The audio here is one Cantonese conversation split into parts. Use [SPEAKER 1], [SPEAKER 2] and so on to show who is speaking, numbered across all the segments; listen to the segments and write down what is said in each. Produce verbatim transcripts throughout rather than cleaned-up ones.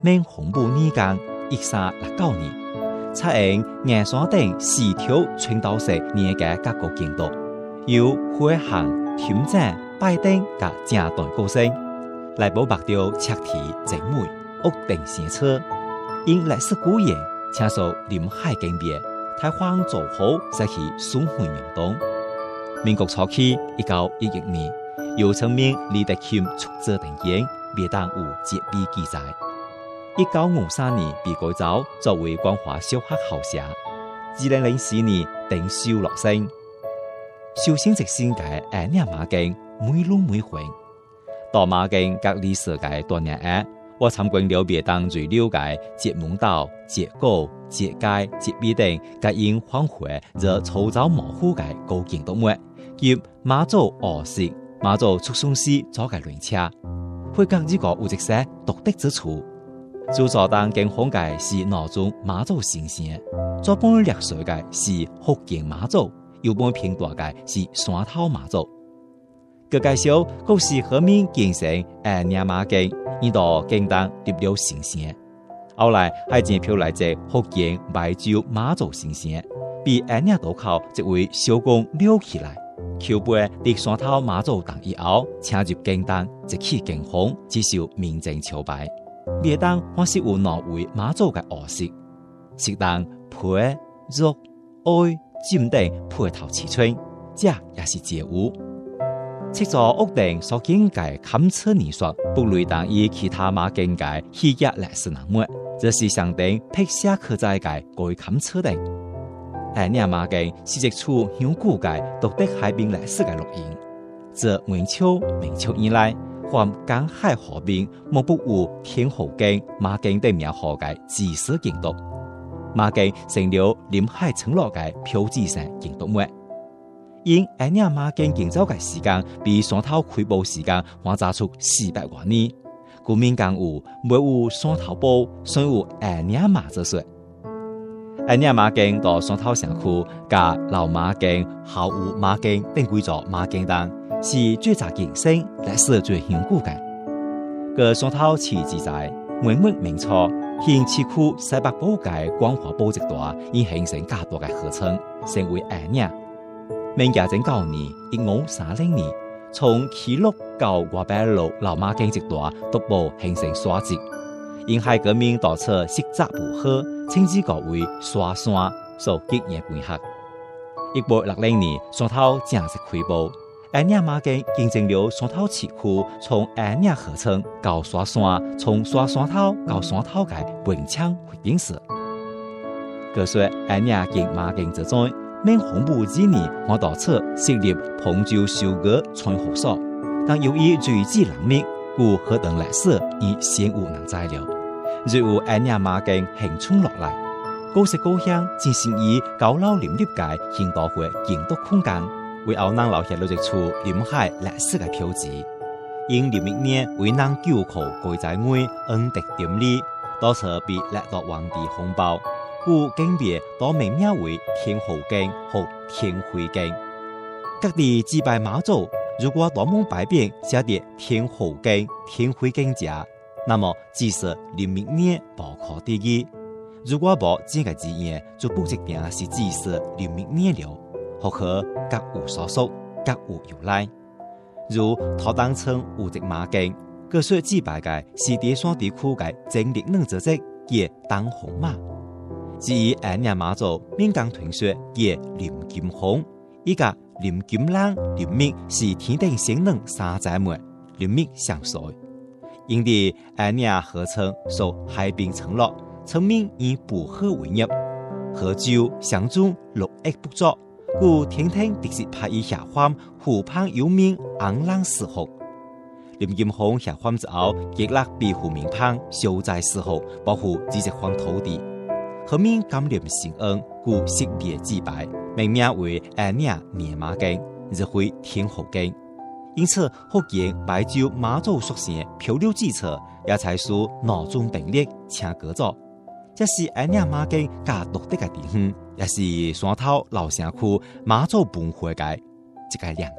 [SPEAKER 1] 免红布泥工一三六九年，采用岩山顶四条穿斗式年嘅各个建筑，由火行、添井、拜灯甲正段构成，来保目到赤体精美、屋顶生车，因历史古言，请受临海景别，台湾造好使其损毁严重。民国初期，一九一一年，由村民李德钦出资订建，别当有揭秘记载。一九五三年被改造作为光华小学校舍，二零零四年定修落成。修新直線嘅二年馬經每路每回，到馬經隔歷史嘅多年下，我參觀了別當最了解節門道、節果、節街、節必等，皆因返回則粗糙模糊嘅高建築物，及馬祖俄式、馬祖出送師做嘅亂車，會覺呢個有一些獨特之處。主座當經風嘅是那種馬祖新鮮，做半歷水嘅是福建馬祖。有半偏大嘅是山頭馬祖，佢介紹故事後面建成二年馬經，呢度經當入了新線。後來係正票來自福建梅州馬祖新線，被二年渡口即為小工溜起來，橋背喺山頭馬祖當以後，請入經當即起經風，接受民政朝拜。別當還是有挪為馬祖嘅惡食，適當皮、肉、愛。尖頂配頭刺穿，這也是借物。切座屋頂所建嘅坎車泥塑，不類當以其他馬建嘅希亞歷史人物，這是上頂辟寫可在嘅該坎車頂。二年馬建是一處響古嘅獨特海邊歷史嘅錄音。自元朝、明朝以來，環江海河邊莫不有天后經、馬建等名號嘅祭祀建築。馬經成了臨海村落嘅標誌性建築物，因二年馬經建造嘅時間比山頭開埠時間還早出四百多年，故民間有沒有山頭埔，算有二年馬之說。二年馬經到山頭城區加老馬經、後有馬經等幾座馬經檔，是最早建成歷史最顯古嘅。個山頭市記載，元末明初。縣市區西北部嘅光華堡一帶已形成較大嘅河稱，成為二年。明嘉靖九年（一五三零年），從基隆到外白路老馬經一帶獨步形成沙積。因海革命導致實質不好，稱之改為沙山，受激熱歸合。一八六零年，山頭正式開埠。二年馬經見證了山頭市區從二年河稱到沙山，從沙山頭到山頭嘅文昌回變史。據說二年經馬經之中，免紅布之年我到此設立彭州修閣傳學所，但由於罪字難滅，故何等歷史已鮮無能材料。如有二年馬經興衝落來，高色高香進行以高樓林立界現代化建築空間。為後人留下了一處臨海歷史嘅標誌，因林明年為人救苦改在外恩德典禮，多次被歷代皇帝封包，故經別多命名為天后經或天妃經。各地祭拜媽祖，如果大門牌匾寫啲天后經、天妃經者，那麼即是林明年不可得議；如果無這個字眼，就不一定是即是林明年了。或可各有所屬，各有由來。如土當村有隻馬經，據說祭拜嘅是第山地區嘅正力能之子嘅當紅馬。至於二年馬祖民間傳說嘅林金紅，依家林金蘭、林密是天頂星能三姐妹，林密相隨。因地二年河稱受海濱村落，村民以捕河為業，河州、湘中陸役不作。故天天特是派以下番湖畔有名昂浪四號。林金紅下番之後，極力庇護民旁，消災四號，保護自己方土地。後面感念聖恩，故識別祭拜，命名為二年年馬經，日會天后經。因此，福建梅州馬祖屬性漂流記冊也採屬腦中並列請閣作。這是二年馬經較獨特嘅地方，也是山頭老城區馬祖文化嘅一個亮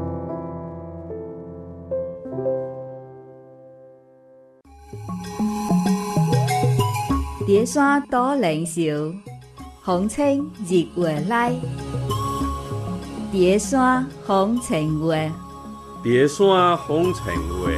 [SPEAKER 1] 點。
[SPEAKER 2] 蝶山多灵秀，风清日月来。蝶山风情月，
[SPEAKER 3] 蝶山风情月。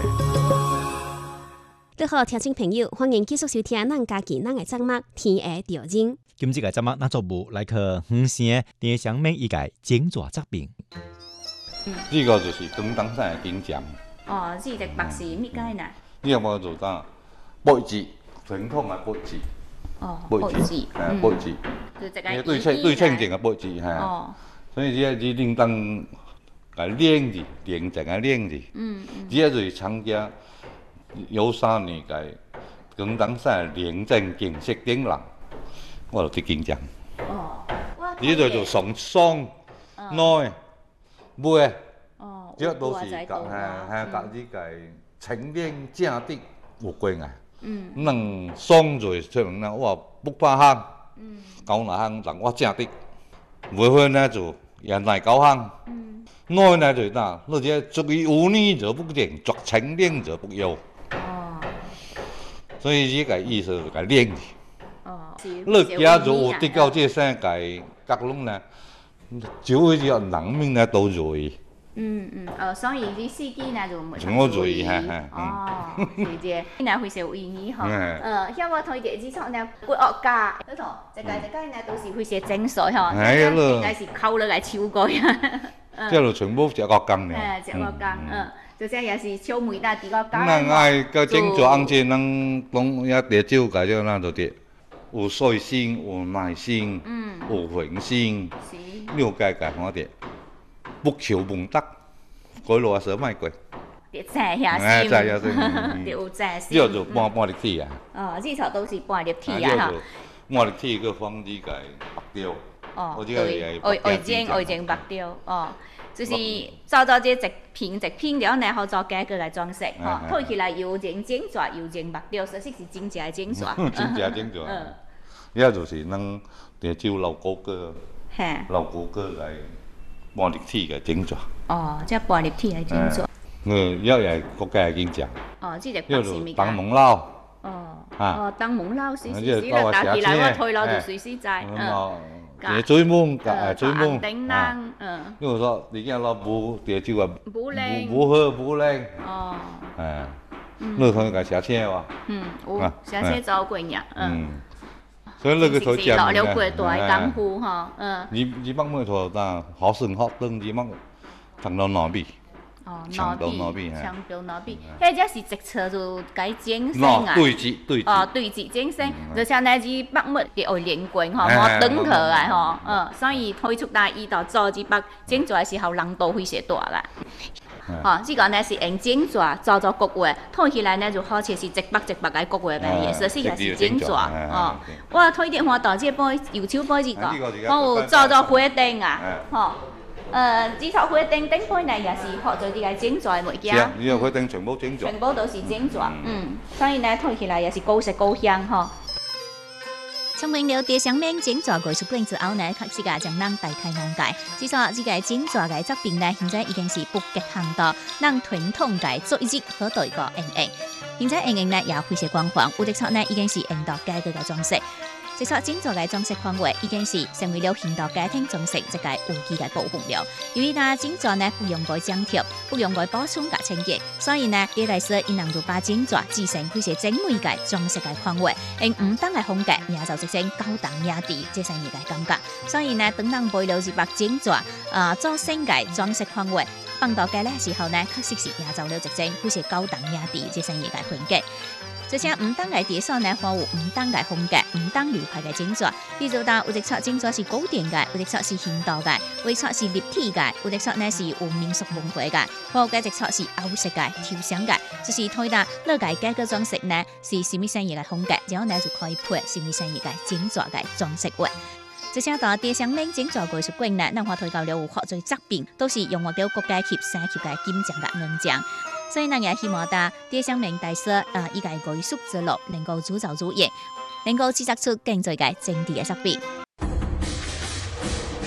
[SPEAKER 4] 你好，听众朋友，欢迎继续收听咱家己咱的节目《天下调人》。
[SPEAKER 1] 今次嘅节目，咱作务来去黄县蝶祥明一个整座作品。
[SPEAKER 5] 呢個就是廣東省嘅景象。
[SPEAKER 2] 哦，呢隻白是乜解呢？
[SPEAKER 5] 呢個就當杯子，傳統嘅杯子。
[SPEAKER 2] 哦，
[SPEAKER 5] 杯子，係杯子。你對稱對稱型嘅杯子係。哦。所以呢啲叮當嘅鏈子，連成嘅鏈子。嗯嗯。呢個就是參加有三年嘅廣東省廉政建設展覽，我就啲景象。哦。呢度就上雙內。袂，即都是甲嚇嚇甲呢個清廉正直有關嘅。嗯，能雙做出名啦，我不怕行，高哪行，但我正直。袂會呢就原來高行，內呢就嗱，你這足以有呢就不正，作清廉就不有。哦，所以呢個意思就係廉。哦，你家就有得到這些個角龍呢？就好似人民咧都做。
[SPEAKER 2] 嗯嗯，呃，所以啲司機呢就冇
[SPEAKER 5] 全部做嚇嚇。
[SPEAKER 2] 哦，是嘅，呢非常有意義嗬。呃，像我推薦之初呢，骨惡家，嗰度一間一間呢都是非常精髓嗬。係咯。應該是扣落嚟超過呀。
[SPEAKER 5] 即係全部一個工嘅。
[SPEAKER 2] 誒，一個工，嗯，就即也是小妹啦，啲個工。
[SPEAKER 5] 那嗌個整座安全，人講一碟酒嘅就那度啲，有細心，有耐心，嗯，有恒心。了解解我哋不求聞得，改路啊少買貴。
[SPEAKER 2] 啲正下先，
[SPEAKER 5] 正下先，
[SPEAKER 2] 有正先。
[SPEAKER 5] 呢個就半半立體啊。
[SPEAKER 2] 哦，呢頭都是半立體啊嚇。
[SPEAKER 5] 半立體個放呢個白雕。
[SPEAKER 2] 哦，對，外外景外景白雕，哦，就是做做這一片一片了，然後做價格來裝飾，嚇，睇起來又整整座又整白雕，實際是真正整座。
[SPEAKER 5] 真正整座。嗯。呢個就是能地招老高個。老古個係半立體嘅整座。
[SPEAKER 2] 哦，即係半立體嘅整座。
[SPEAKER 5] 嗯，一係國家嘅景象。
[SPEAKER 2] 哦，即係白是咩？
[SPEAKER 5] 當蒙撈。
[SPEAKER 2] 哦。哦，當蒙撈隨時時啦，打起來我退樓就隨時在。嗯。
[SPEAKER 5] 誒追夢，誒追夢。
[SPEAKER 2] 頂燈。嗯。
[SPEAKER 5] 因為說你見到補地招啊，
[SPEAKER 2] 補靚。
[SPEAKER 5] 補好補靚。
[SPEAKER 2] 哦。
[SPEAKER 5] 誒。你同佢寫車喎。
[SPEAKER 2] 嗯，有寫車走過日。嗯。
[SPEAKER 5] 所以那個頭講，
[SPEAKER 2] 落了幾大功夫哈，嗯。
[SPEAKER 5] 你你幫我做嗱，好生好燈，你幫長到哪邊？
[SPEAKER 2] 哦，
[SPEAKER 5] 長到哪邊？
[SPEAKER 2] 長到哪邊？迄只是直車就該整身啊。
[SPEAKER 5] 對接對接。
[SPEAKER 2] 哦，對接整身，就像那隻北木嘅愛連貫吼，冇轉起來吼，嗯，所以推出大意到做隻北整出來時候，人都非常大啦。哦，呢個呢是用整座做做國畫，睇起來呢就好似是一百一百個國畫嘅嘢，實際也是整座。哦，我推薦看到這杯油酒杯子個，我有做做花燈啊，吼，誒，至少花燈頂杯呢也是學做啲個整座嘅物件。
[SPEAKER 5] 呢個花燈全部整座。
[SPEAKER 2] 全部都是整座，嗯，所以呢睇起來也是高色高香吼。參觀了蝶祥明整座藝術館之後呢，確實個將人大開眼界。至少呢個整座嘅作品呢，現在已經是不極限到，能傳統嘅做一日好多一個應用。現在應用呢也非常廣泛，有啲錯呢已經是用到價格嘅裝飾。這錯整座嘅裝飾範圍已經是成為了現代家庭裝飾一個有機嘅部分了。由於呢整座呢不用改張貼，不用改補充嘅清潔，所以呢啲來說，伊能夠把整座製成非常精美嘅裝飾嘅範圍，用唔同嘅風格，也就直情高檔雅致，這是伊嘅感覺。所以呢，等人背了一百整座啊做新嘅裝飾範圍，放到嘅呢時候呢，確實是也就了直情非常高檔雅致，這是伊嘅風格。這些唔同嘅碟數呢，包括唔同嘅風格、唔同流派嘅整座。比如講，有啲錯整座是古典嘅，有啲錯是現代嘅，有啲錯是立體嘅，有啲錯呢是有民俗文化嘅，或者啲錯是歐式嘅、調香嘅。就是睇下呢個價格裝飾呢是什麼生意嘅風格，然後呢就可以配什麼生意嘅整座嘅裝飾畫。這些到蝶祥明整座藝術館呢，咱話推到了有學做作品，都是用到國家級、省級嘅金獎嘅銀獎。所以，咱也希望大蝶祥明大師啊，依個藝術之路能夠主造主業，能夠製作出更多嘅精緻嘅作品。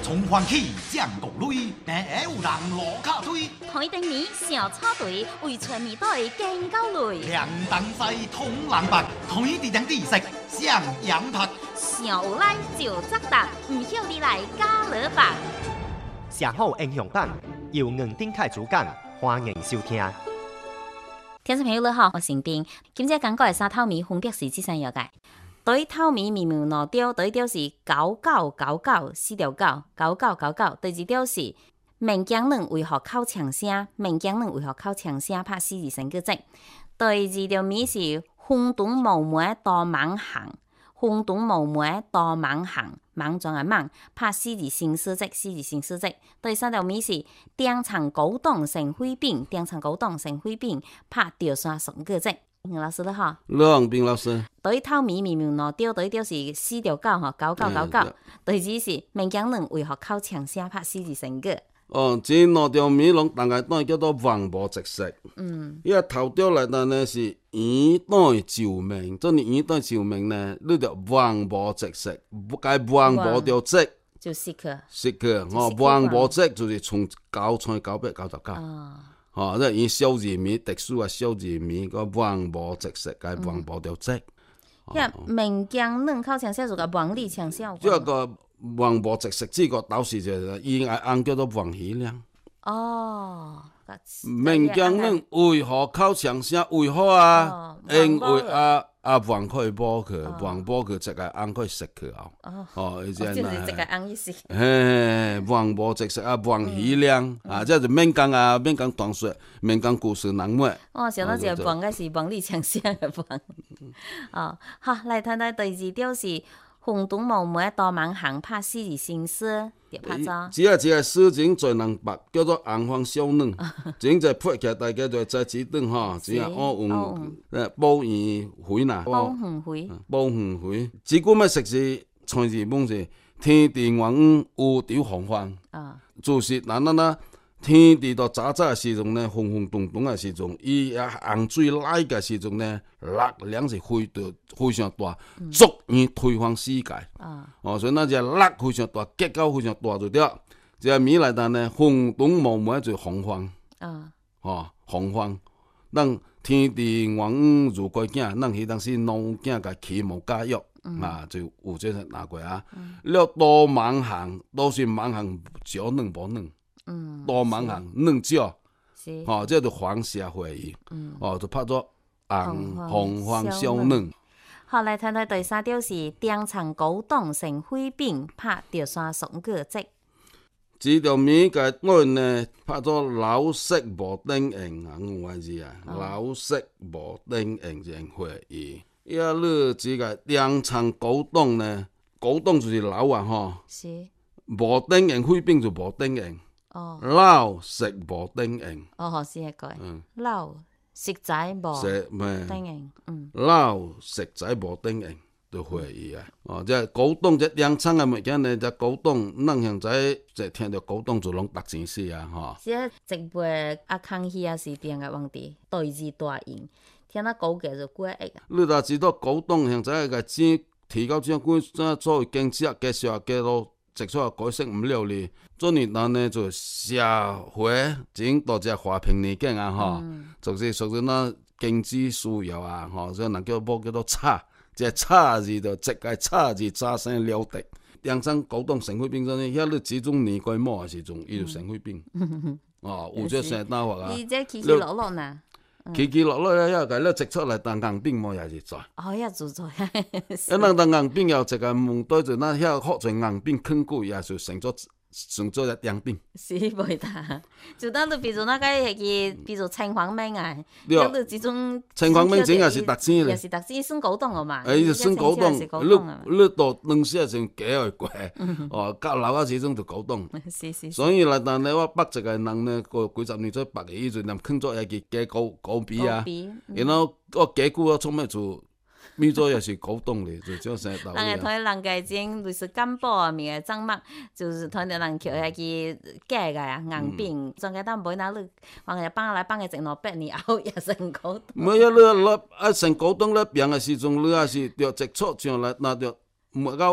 [SPEAKER 6] 从欢喜降国泪，但会有人落脚推。
[SPEAKER 7] 台灯面小草堆，为全面队更高累。
[SPEAKER 6] 凉灯西通人白，台地顶地色上羊拍。
[SPEAKER 7] 上有来就扎达，唔晓你来加勒白。
[SPEAKER 8] 写好英雄胆，由硬顶开主干，欢迎收听。
[SPEAKER 7] 听众朋友你好，我是斌。今朝讲过的三透米分别是这三样嘅。对透米苗苗两条，第一条是九九九九四条九九九九九，第二条是闽江人为何口强声？闽江人为何口强声？拍四字成句字。第二条米是轰动冒昧多猛行，轰动冒昧多猛行，莽撞嘅莽，拍四字成诗字，四字成诗字。第三条米是丁长高档成灰饼，丁长高档成灰饼，拍吊山成句字。老师你好，
[SPEAKER 9] 你好，斌老师。
[SPEAKER 7] 对透米苗苗两条，第一条是四条九吼，九九九九。第二是闽江人为何口强声？拍四字成句。
[SPEAKER 9] 哦，这两条米拢大概当叫做黄毛直色。
[SPEAKER 7] 嗯。
[SPEAKER 9] 伊个头条内头呢是圆带照明，这呢圆带照明呢，你着黄毛直色，不该黄毛条直。
[SPEAKER 7] 就色去。
[SPEAKER 9] 色去，哦，黄毛直就是从九乘九百九十九。
[SPEAKER 7] 哦。
[SPEAKER 9] 哦，即伊小字米，特殊啊小字米，个黄毛直色，个黄毛条直。
[SPEAKER 7] 遐闽江人口强声就个黄里强声。
[SPEAKER 9] 即个黄毛直色，这个倒是就伊个红叫做黄喜亮。
[SPEAKER 7] 哦。
[SPEAKER 9] 闽江人为何口强声？为何啊？因为啊啊黄可以剥去，黄剥去一个红可以食去后。
[SPEAKER 7] 哦。
[SPEAKER 9] 哦，伊
[SPEAKER 7] 就是一个红意思。
[SPEAKER 9] 嘿，黄毛直色啊，黄喜亮啊，这是闽江啊，闽江传说，闽江故事人物。
[SPEAKER 7] 哦，想到一个黄，个是黄里强声个黄。哦，好，来睇睇第二条是轰动冒昧多猛行，拍四字成诗。拍咗，
[SPEAKER 9] 只係只係詩情最能白，叫做紅黃小嫩，整隻拍起來大家就在指燈吼，只係烏雲誒寶圓灰呐，
[SPEAKER 7] 寶圓灰，
[SPEAKER 9] 寶圓灰，只顧乜食是菜字本是天地元宇有條紅黃，就是嗱嗱嗱天地到早早嘅時陣呢，風風動動嘅時陣，伊啊洪水來嘅時陣呢，力量是非常非常大，足以推翻世界。哦，所以那只力非常大，結構非常大就對。只米內頭呢，風動冒昧就洪荒。啊，哦，洪荒，咱天地元宇如個囝，咱迄當時老囝甲啟蒙教育啊，就有這個拿過啊。了多猛行，都是猛行少嫩無嫩。嗯，多猛行嫩少，哦，這就黃社會，嗯，哦，就拍咗紅紅黃小嫩。
[SPEAKER 7] 好，來睇睇第三條是丁長高檔成灰餅，拍吊山上句字。
[SPEAKER 9] 這條米嘅我呢拍咗老式無頂型啊，我話字啊，老式無頂型就會議。一路這個丁長高檔呢，高檔就是老啊，嗬。是。無頂型灰餅就無頂型。哦，老食無頂型。
[SPEAKER 7] 哦，是一個。嗯。老食仔無頂型。嗯。
[SPEAKER 9] 老食仔無頂型，就會意啊。哦，即係高檔即兩倉嘅物件呢，即高檔，咱現在即聽到高檔就攏搭錢死啊，嗬。
[SPEAKER 7] 即係直背阿康熙啊是點嘅問題，大字大印，聽得高嘅就幾億啊。
[SPEAKER 9] 你若知道高檔現在個錢提高錢幾怎做經濟介紹介到。食出來改善唔了哩，做年頭呢就社會整到只和平年景啊，吼、嗯，就是屬於那經濟需要啊，吼，所以人叫冇叫做差，即差字就直個差字扎聲了得。養生高檔成灰餅嗰啲，遐你集中年季末嘅時陣，伊就成灰餅，哦，有隻成單話啊，
[SPEAKER 7] 而且起起落落呐。
[SPEAKER 9] 起起落落咧，一個咧直出嚟當硬餅冇也是在。
[SPEAKER 7] 哦，也做在。
[SPEAKER 9] 一能當硬餅又一個門對住那遐學做硬餅啃過也就成咗成咗一硬餅。
[SPEAKER 7] 是袂得，就當到比如那個係個，比如青黃麵啊，有到這種。
[SPEAKER 9] 青黃麵整也是特產咧。
[SPEAKER 7] 也是特產，算高檔個嘛。
[SPEAKER 9] 誒，就算高檔，你你到兩時成幾個貴，哦，甲樓啊始終就高檔。
[SPEAKER 7] 是是。
[SPEAKER 9] 所以來但呢，我北一個人呢，過幾十年做白嘅，以前連啃咗一個雞高高比啊，然後我雞骨啊，從咩做？米做也是高檔的，就這樣生道理。
[SPEAKER 7] 人個台人個種類似干寶啊，面個長麥，就是台人人叫迄個假個啊硬餅，裝個當買那你，往日放來放個整落八年後也成高檔。
[SPEAKER 9] 唔係啊，你你啊成高檔咧，病嘅時陣，你也是着直出上來，那着唔夠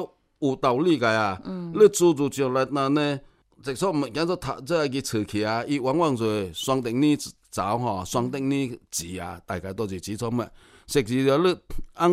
[SPEAKER 9] 有道理个啊。嗯、你做做就来那呢，即说物件做读，即个出去啊，伊往往就双顶呢走吼，双顶呢字啊，大概都是指做乜？食住咗你按